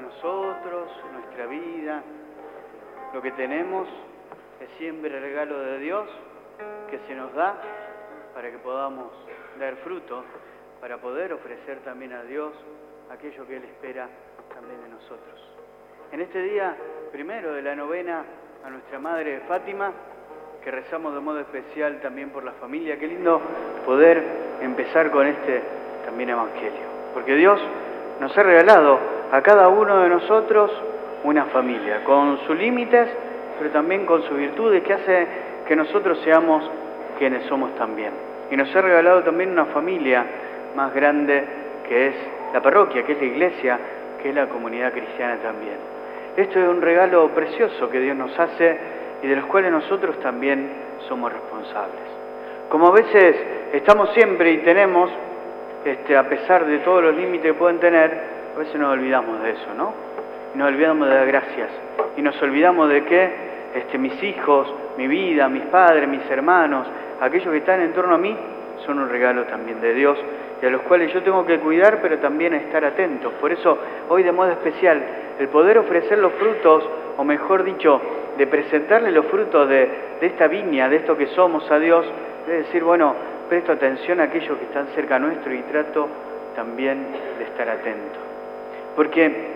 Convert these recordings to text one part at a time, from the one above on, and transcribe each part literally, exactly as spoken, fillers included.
nosotros, nuestra vida, lo que tenemos, es siempre el regalo de Dios que se nos da para que podamos dar fruto, para poder ofrecer también a Dios aquello que Él espera también de nosotros. En este día primero de la novena a nuestra Madre Fátima, que rezamos de modo especial también por la familia, qué lindo poder empezar con este también Evangelio, porque Dios nos ha regalado a cada uno de nosotros una familia, con sus límites, pero también con sus virtudes, que hace que nosotros seamos quienes somos también. Y nos ha regalado también una familia más grande, que es la parroquia, que es la iglesia, que es la comunidad cristiana también. Esto es un regalo precioso que Dios nos hace y de los cuales nosotros también somos responsables. Como a veces estamos siempre y tenemos, este, a pesar de todos los límites que pueden tener, a veces nos olvidamos de eso, ¿no? Nos olvidamos de dar gracias y nos olvidamos de que este, mis hijos, mi vida, mis padres, mis hermanos, aquellos que están en torno a mí, son un regalo también de Dios y a los cuales yo tengo que cuidar, pero también estar atentos. Por eso, hoy de modo especial, el poder ofrecer los frutos, o mejor dicho, de presentarle los frutos de, de esta viña, de esto que somos a Dios, es decir, bueno, presto atención a aquellos que están cerca nuestro y trato también de estar atento. Porque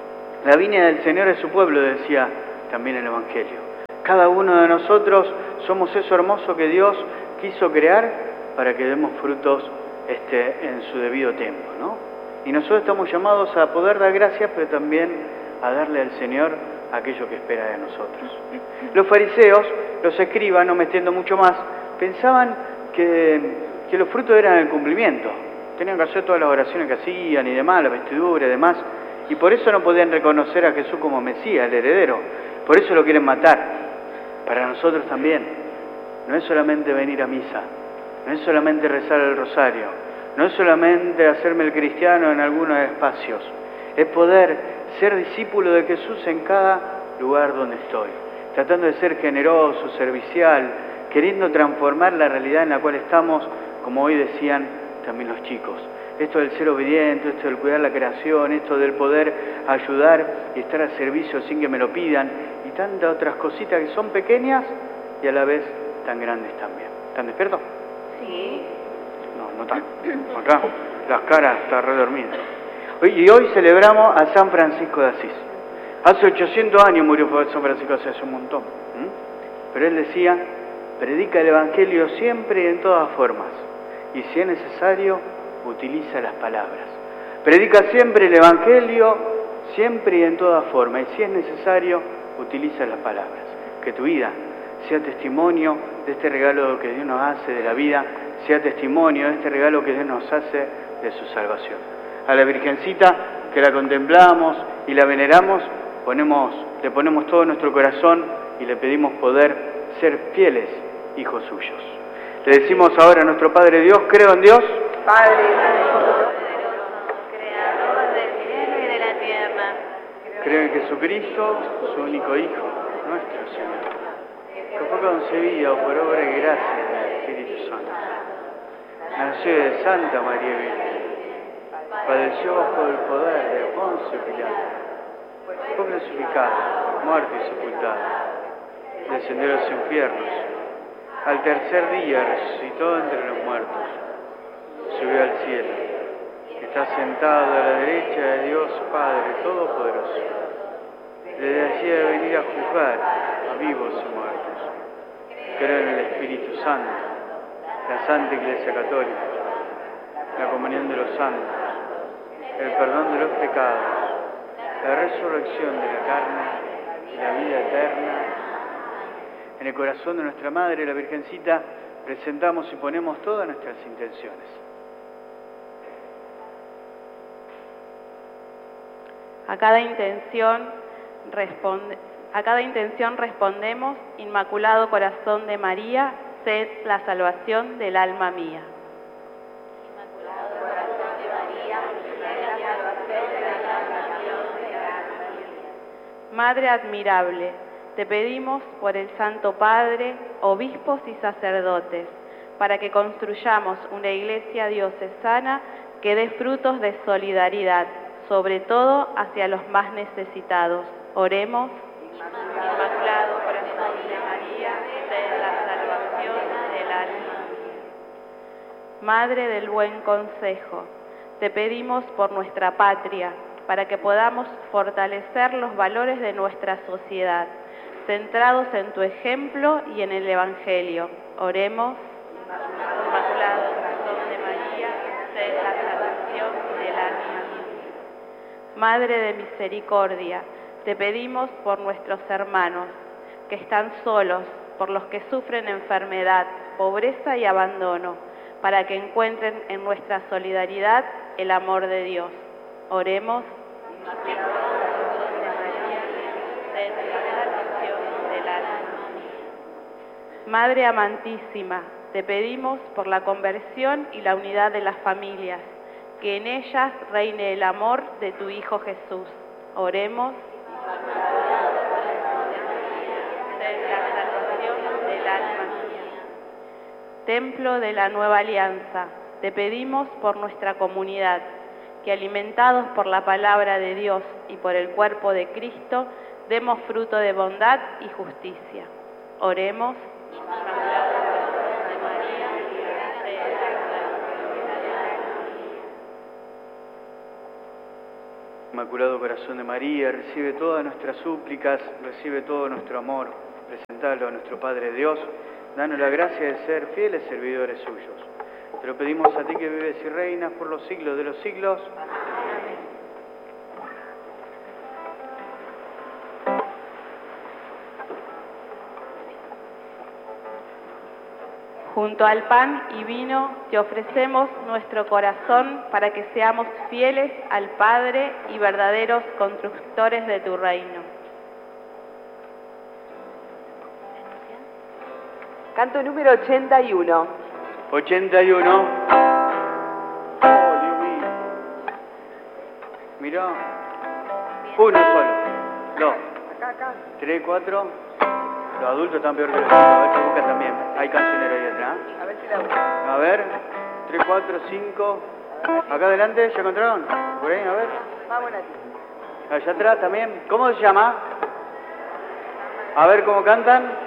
la viña del Señor es su pueblo, decía también el Evangelio. Cada uno de nosotros somos eso hermoso que Dios quiso crear para que demos frutos este, en su debido tiempo, ¿no? Y nosotros estamos llamados a poder dar gracias, pero también a darle al Señor aquello que espera de nosotros. Los fariseos, los escribas, no me extiendo mucho más, pensaban que, que los frutos eran el cumplimiento. Tenían que hacer todas las oraciones que hacían y demás, la vestidura y demás, y por eso no podían reconocer a Jesús como Mesías, el heredero. Por eso lo quieren matar. Para nosotros también. No es solamente venir a misa, no es solamente rezar el rosario, no es solamente hacerme el cristiano en algunos espacios, es poder ser discípulo de Jesús en cada lugar donde estoy, tratando de ser generoso, servicial, queriendo transformar la realidad en la cual estamos, como hoy decían también los chicos. Esto del ser obediente, esto del cuidar la creación, esto del poder ayudar y estar al servicio sin que me lo pidan, y tantas otras cositas que son pequeñas y a la vez tan grandes también. ¿Están despiertos? Sí. No, no tan. Acá las caras están redormidas. Y hoy celebramos a San Francisco de Asís. Hace ochocientos años murió San Francisco de Asís, hace un montón. ¿Mm? Pero él decía, predica el Evangelio siempre y en todas formas. Y si es necesario, utiliza las palabras. Predica siempre el Evangelio, siempre y en todas formas. Y si es necesario, utiliza las palabras. Que tu vida sea testimonio de este regalo que Dios nos hace de la vida, sea testimonio de este regalo que Dios nos hace de su salvación. A la Virgencita, que la contemplamos y la veneramos, ponemos, le ponemos todo nuestro corazón y le pedimos poder ser fieles hijos suyos. Le decimos ahora a nuestro Padre Dios, creo en Dios, Padre Todopoderoso, Creador del cielo y de la tierra. Creo en Jesucristo, su único Hijo, nuestro Señor, que fue concebido por obra y gracia del Espíritu Santo. Nació de Santa María Virgen, padeció bajo el poder de Poncio Pilato, fue crucificado, muerto y sepultado, descendió a los infiernos, al tercer día resucitó entre los muertos, subió al cielo, está sentado a la derecha de Dios Padre Todopoderoso. Desde allí de venir a juzgar a vivos y muertos. Creo en el Espíritu Santo, la Santa Iglesia Católica, la comunión de los santos, el perdón de los pecados, la resurrección de la carne y la vida eterna. En el corazón de nuestra Madre, la Virgencita, presentamos y ponemos todas nuestras intenciones. A cada intención responde, a cada intención respondemos, Inmaculado Corazón de María, sed la salvación del alma mía. Inmaculado Corazón de María, sed la salvación del alma mía. Madre admirable, te pedimos por el Santo Padre, obispos y sacerdotes, para que construyamos una iglesia diocesana que dé frutos de solidaridad, sobre todo hacia los más necesitados. Oremos. Inmaculado Corazón de María, ten la salvación del alma. Madre del buen consejo, te pedimos por nuestra patria, para que podamos fortalecer los valores de nuestra sociedad, centrados en tu ejemplo y en el Evangelio. Oremos. Inmaculado Corazón de María, ten la salvación del alma. Madre de misericordia, te pedimos por nuestros hermanos que están solos, por los que sufren enfermedad, pobreza y abandono, para que encuentren en nuestra solidaridad el amor de Dios. Oremos. Madre amantísima, te pedimos por la conversión y la unidad de las familias, que en ellas reine el amor de tu Hijo Jesús. Oremos. La salvación del alma. Templo de la nueva alianza, te pedimos por nuestra comunidad, que alimentados por la palabra de Dios y por el cuerpo de Cristo, demos fruto de bondad y justicia. Oremos. Inmaculado Corazón de María, recibe todas nuestras súplicas, recibe todo nuestro amor, presentalo a nuestro Padre Dios, danos la gracia de ser fieles servidores suyos. Te lo pedimos a ti que vives y reinas por los siglos de los siglos. Amén. Junto al pan y vino te ofrecemos nuestro corazón para que seamos fieles al Padre y verdaderos constructores de tu reino. Canto número ochenta y uno. ochenta y uno. Oh, Dios mío. Mirá. Uno solo. Dos. Acá, acá. Tres, cuatro. Los adultos están peor que los chicos. A ver si buscan también. Hay cancionero ahí atrás. A ver si la busco. A ver. Tres, cuatro, cinco. Acá adelante. ¿Ya encontraron? Por ahí, a ver. Vamos, Nati. Allá atrás también. ¿Cómo se llama? A ver cómo cantan.